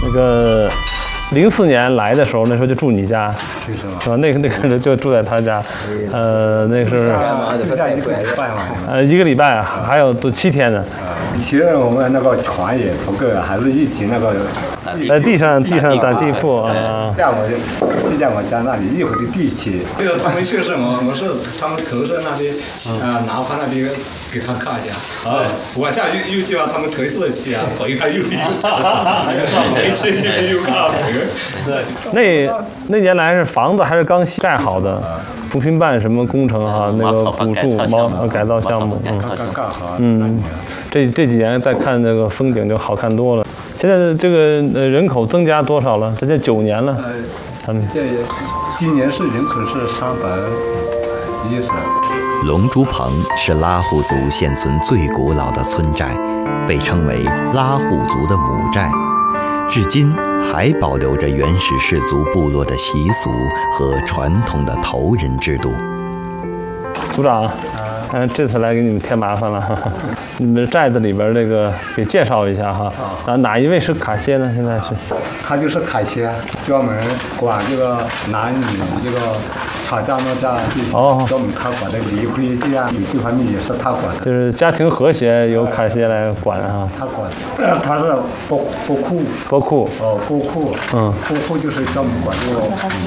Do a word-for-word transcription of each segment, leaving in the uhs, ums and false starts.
那个零四年来的时候，那时候就住你家，是吧？那个那个人就住在他家，呃，那是住下一个礼拜嘛， 呃一个礼拜，还有都七天呢。 其实我们那个床也不够，还是一起那个在地上地上打地铺啊。 在我就在我家那里一会儿就地起。 这个他们去世，我我是他们投射那边啊，南方那边给他看一下。啊，往下又又叫他们投射家，回来又又回去又看。 那那年来是房子还是刚盖好的，扶贫办什么工程哈，那个补助毛改造项目，嗯嗯，这这几年再看那个风景就好看多了。现在这个呃人口增加多少了？这就九年了，他们这今年是人口是三百一十。 龙珠棚是拉祜族现存最古老的村寨，被称为拉祜族的母寨。至今还保留着原始氏族部落的习俗和传统的头人制度。 组长，嗯，这次来给你们添麻烦了，哈哈，你们寨子里边这个给介绍一下哈。啊，哪一位是卡歇呢？现在是？ 他就是卡歇，专门管这个男女这个吵架闹架，哦，专门他管的离婚这样这方面也是他管的。 就是家庭和谐由卡歇来管哈。 他管，呃，他是波波库。 波库。 哦，波库。嗯。波库就是专门管这个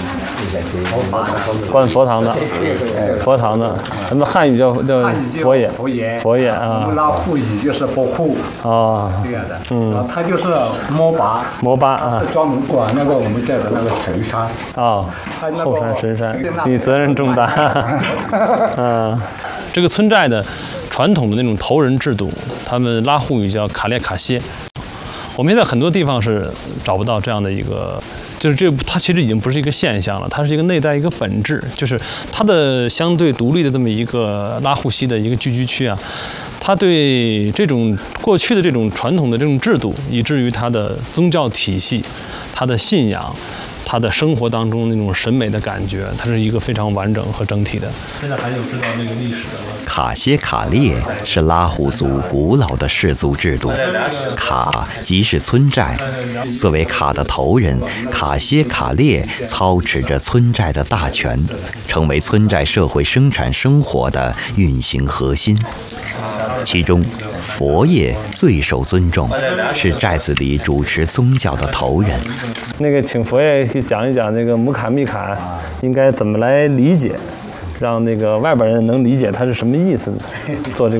管佛堂的，佛堂的，咱们汉语叫叫佛爷。 佛爷。 佛爷啊。 我们拉祜语就是波库。 哦。 这样的。嗯。然后他就是摩巴。 摩巴啊。 专门管那个我们这的那个神山。 哦。后山神山，你责任重大。嗯，这个村寨的传统的那种头人制度，他们拉祜语叫卡列卡歇。我们现在很多地方是找不到这样的一个，就是这它其实已经不是一个现象了，它是一个内在一个本质，就是它的相对独立的这么一个拉祜西的一个聚居区啊，它对这种过去的这种传统的这种制度，以至于它的宗教体系、它的信仰。他的生活当中那种审美的感觉，它是一个非常完整和整体的。现在还有知道那个历史的吗？ 卡歇卡列是拉祜族古老的氏族制度，卡即是村寨。作为卡的头人，卡歇卡列操持着村寨的大权，成为村寨社会生产生活的运行核心。其中，佛爷最受尊重，是寨子里主持宗教的头人。 那个，请佛爷去讲一讲那个姆卡密卡应该怎么来理解，让那个外边人能理解它是什么意思，做这个。